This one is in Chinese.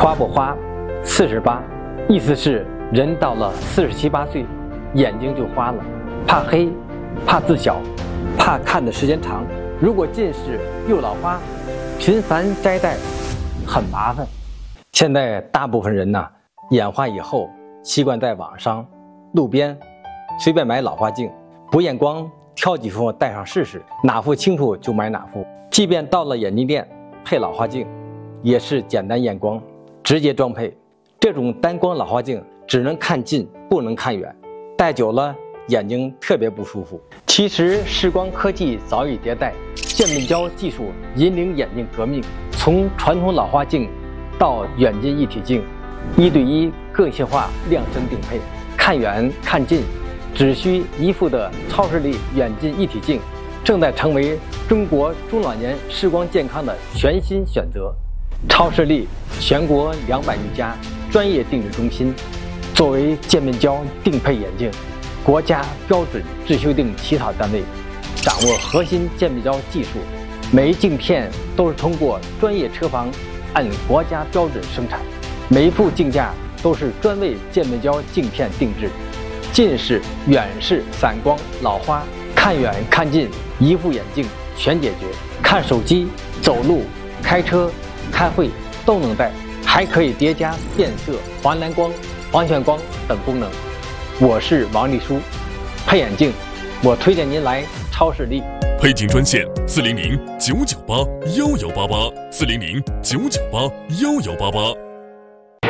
花不花48，意思是人到了47、8岁，眼睛就花了，怕黑，怕字小，怕看的时间长。如果近视又老花，频繁摘戴很麻烦。现在大部分人呢，眼花以后习惯在网上、路边随便买老花镜，不验光挑几副戴上试试，哪副清楚就买哪副。即便到了眼镜店配老花镜，也是简单验光，直接装配。这种单光老花镜只能看近，不能看远，戴久了眼睛特别不舒服。其实视光科技早已迭代，渐变焦技术引领眼镜革命，从传统老花镜到远近一体镜，1对1个性化量身定配，看远看近只需一副的超视力远近一体镜，正在成为中国中老年视光健康的全新选择。超视力全国200余家专业定制中心，作为渐变焦定配眼镜国家标准制修订起草单位，掌握核心渐变焦技术，每一镜片都是通过专业车房按国家标准生产，每一副镜架都是专为渐变焦镜片定制。近视、远视、散光、老花，看远看近一副眼镜全解决。看手机、走路、开车、开会都能戴，还可以叠加变色、黄蓝光、黄炫光等功能。我是王丽书，配眼镜，我推荐您来超视力。 配镜专线400-998-1188，400-998-1188。